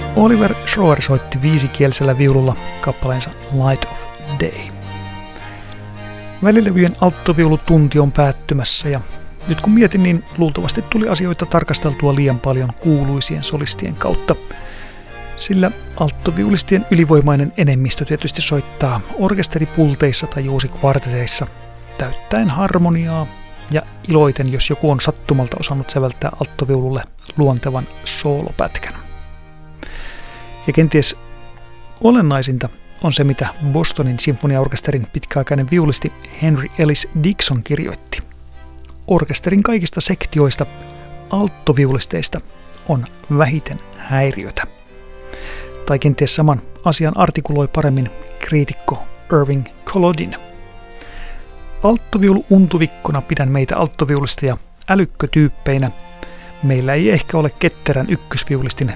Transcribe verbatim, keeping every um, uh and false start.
Oliver Schroer soitti viisikielisellä viululla kappaleensa Light of Day. Välilevyjen alttoviulutunti on päättymässä ja nyt kun mietin, niin luultavasti tuli asioita tarkasteltua liian paljon kuuluisien solistien kautta, sillä alttoviulistien ylivoimainen enemmistö tietysti soittaa orkesteripulteissa tai uusikvarteteissa, täyttäen harmoniaa ja iloiten, jos joku on sattumalta osannut säveltää alttoviululle luontevan soolopätkän. Ja kenties olennaisinta on se, mitä Bostonin sinfoniaorkesterin pitkäaikainen viulisti Henry Ellis Dixon kirjoitti. Orkesterin kaikista sektioista alttoviulisteista on vähiten häiriötä. Tai kenties saman asian artikuloi paremmin kriitikko Irving Kolodin. Alttoviulu-untuvikkona pidän meitä alttoviulisteja älykkötyyppeinä. Meillä ei ehkä ole ketterän ykkösviulistin